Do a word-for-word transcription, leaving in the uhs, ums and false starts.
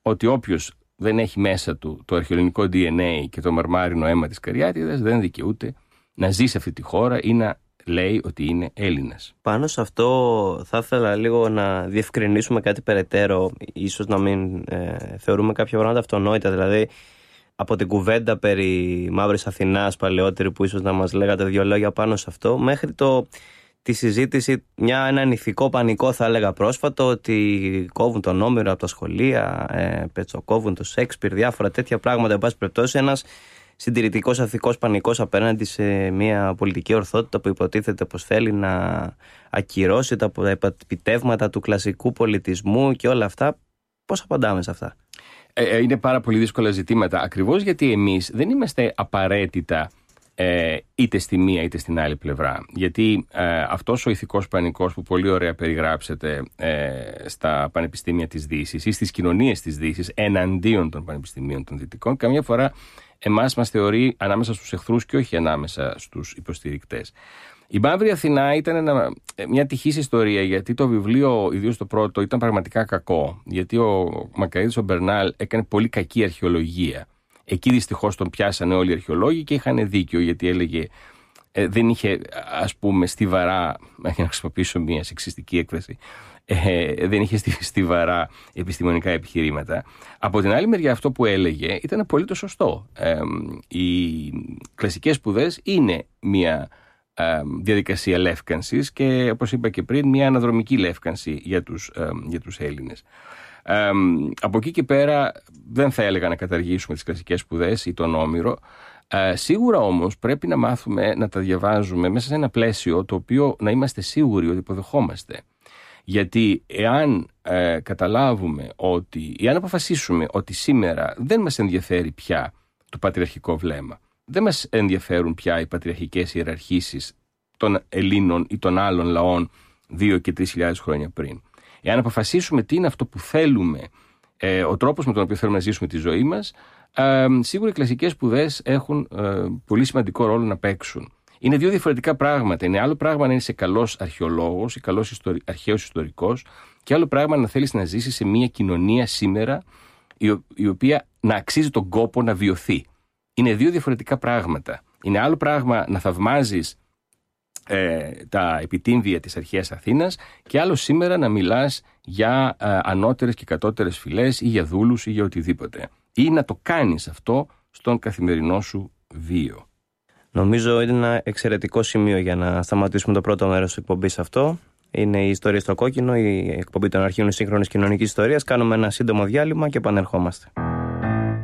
ότι όποιος δεν έχει μέσα του το αρχαιοελληνικό ντι εν έι και το μαρμάρινο αίμα της Καριάτιδας δεν δικαιούται να ζει σε αυτή τη χώρα ή να λέει ότι είναι Έλληνας. Πάνω σε αυτό θα ήθελα λίγο να διευκρινίσουμε κάτι περαιτέρω, ίσως να μην ε, θεωρούμε κάποια πράγματα αυτονόητα, δηλαδή από την κουβέντα περί Μαύρης Αθηνάς παλαιότερη που ίσως να μας λέγατε δύο λόγια πάνω σε αυτό, μέχρι το, τη συζήτηση, μια, έναν ηθικό πανικό θα έλεγα πρόσφατο, ότι κόβουν τον Όμηρο από τα σχολεία, ε, πετσοκόβουν το Σέξπιρ, διάφορα τέτοια πράγματα, εν πάση περιπτώσει ένας συντηρητικός ηθικός πανικός απέναντι σε μια πολιτική ορθότητα που υποτίθεται πως θέλει να ακυρώσει τα επιτεύγματα του κλασικού πολιτισμού και όλα αυτά. Πώς απαντάμε σε αυτά? Ε, είναι πάρα πολύ δύσκολα ζητήματα, ακριβώς γιατί εμείς δεν είμαστε απαραίτητα ε, είτε στη μία είτε στην άλλη πλευρά. Γιατί ε, αυτός ο ηθικός πανικός που πολύ ωραία περιγράψετε ε, στα πανεπιστήμια της Δύσης ή στις κοινωνίες της Δύσης εναντίον των πανεπιστημίων των Δυτικών, καμιά φορά εμάς μας θεωρεί ανάμεσα στους εχθρούς και όχι ανάμεσα στους υποστηρικτές. Η Μαύρη Αθηνά ήταν ένα, μια τυχής ιστορία, γιατί το βιβλίο, ιδίως το πρώτο, ήταν πραγματικά κακό. Γιατί ο Μακαρίτης ο Μπερνάλ έκανε πολύ κακή αρχαιολογία. Εκεί δυστυχώς τον πιάσανε όλοι οι αρχαιολόγοι και είχαν δίκιο, γιατί έλεγε, ε, δεν είχε, ας πούμε, στιβαρά, για να χρησιμοποιήσω μια σεξιστική έκφραση, ε, δεν είχε στιβαρά επιστημονικά επιχειρήματα. Από την άλλη μεριά, αυτό που έλεγε ήταν απολύτως σωστό. Ε, οι κλασικές σπουδές είναι μια διαδικασία λεύκανσης και, όπως είπα και πριν, μια αναδρομική λεύκανση για τους, για τους Έλληνες. Ε, από εκεί και πέρα δεν θα έλεγα να καταργήσουμε τις κλασικές σπουδές ή τον Όμηρο. Ε, σίγουρα όμως πρέπει να μάθουμε να τα διαβάζουμε μέσα σε ένα πλαίσιο το οποίο να είμαστε σίγουροι ότι υποδεχόμαστε. Γιατί εάν ε, καταλάβουμε ότι, εάν αποφασίσουμε ότι σήμερα δεν μας ενδιαφέρει πια το πατριαρχικό βλέμμα, δεν μας ενδιαφέρουν πια οι πατριαρχικές ιεραρχήσεις των Ελλήνων ή των άλλων λαών δύο και τρεις χιλιάδες χρόνια πριν. Εάν αποφασίσουμε τι είναι αυτό που θέλουμε, ε, ο τρόπος με τον οποίο θέλουμε να ζήσουμε τη ζωή μας, ε, σίγουρα οι κλασικές σπουδές έχουν ε, πολύ σημαντικό ρόλο να παίξουν. Είναι δύο διαφορετικά πράγματα. Είναι άλλο πράγμα να είσαι καλός αρχαιολόγος ή καλός ιστορι... αρχαίος ιστορικός, και άλλο πράγμα να θέλεις να ζήσεις σε μια κοινωνία σήμερα η, ο... η οποία να αξίζει τον κόπο να βιωθεί. Είναι δύο διαφορετικά πράγματα. Είναι άλλο πράγμα να θαυμάζεις ε, τα επιτύμβια της αρχαίας Αθήνας και άλλο σήμερα να μιλάς για ε, ανώτερες και κατώτερες φυλές ή για δούλους ή για οτιδήποτε. Ή να το κάνεις αυτό στον καθημερινό σου βίο. Νομίζω είναι ένα εξαιρετικό σημείο για να σταματήσουμε το πρώτο μέρος της εκπομπής αυτό. Είναι η ιστορία στο κόκκινο, η εκπομπή των αρχείων σύγχρονης κοινωνικής ιστορίας. Κάνουμε ένα σύντομο διάλειμμα και επανερχόμαστε.